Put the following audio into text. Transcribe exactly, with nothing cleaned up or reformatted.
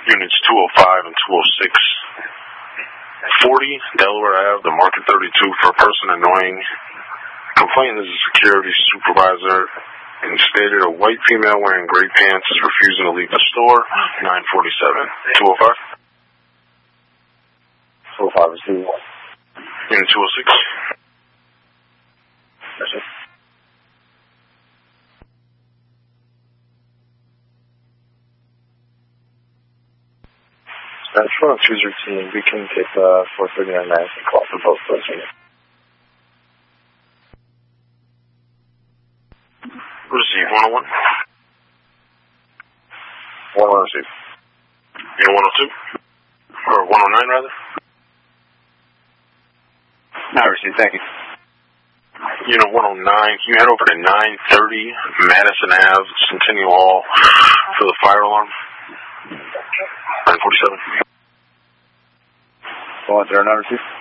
Units two oh five and two oh six. forty Delaware Avenue, the Market thirty-two, for a person annoying. Complainant is a security supervisor and stated a white female wearing gray pants is refusing to leave the store. nine forty-seven. two oh five. two oh five received. Unit two oh six. Yes, sir. Central on Tuesday routine, we can take uh, four thirty-nine nine and call for both those units. Receive one oh one. one oh one received. Unit one oh two? Or one oh nine, rather? I received, thank you. Unit one oh nine, can you head over to nine thirty Madison Avenue, Centennial Hall, for the fire alarm? nine forty-seven. one zero nine received.